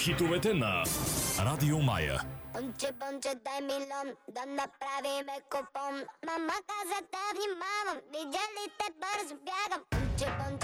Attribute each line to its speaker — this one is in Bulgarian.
Speaker 1: Хитовете на Радио Мая.
Speaker 2: Понче, понче, дай милион, да направиме купон. Мама каза да внимавам, видя ли те бързо бягам. Понче, понче,